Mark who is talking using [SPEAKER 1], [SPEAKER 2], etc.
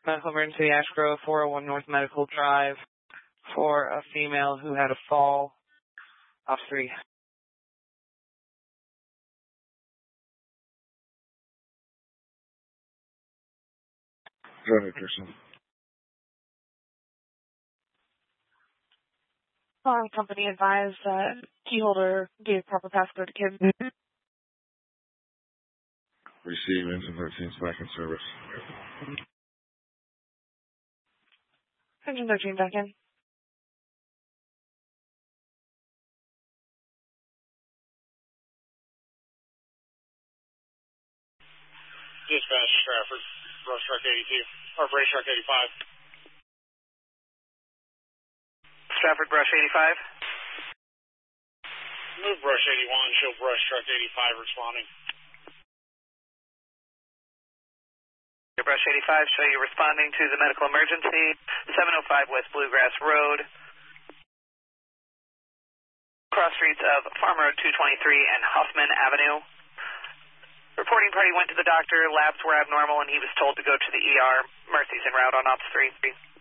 [SPEAKER 1] Medical emergency, Ash Grove, 401 North Medical Drive, for a female who had a fall off 3.
[SPEAKER 2] Go ahead, Kirsten.
[SPEAKER 1] Company advised that key holder gave proper passcode to kid.
[SPEAKER 2] Receive engine 13 back in service.
[SPEAKER 1] Engine 13 back in.
[SPEAKER 3] Dispatch Stratford, Brush Truck 82, or Brace Truck 85.
[SPEAKER 4] Stratford, Brush 85.
[SPEAKER 3] Move Brush 81, show Brush Truck 85 responding.
[SPEAKER 4] Brush 85, show you responding to the medical emergency, 705 West Bluegrass Road, cross streets of Farm Road 223 and Huffman Avenue. Reporting party went to the doctor, labs were abnormal, and he was told to go to the ER. Mercy's en route on Ops 3.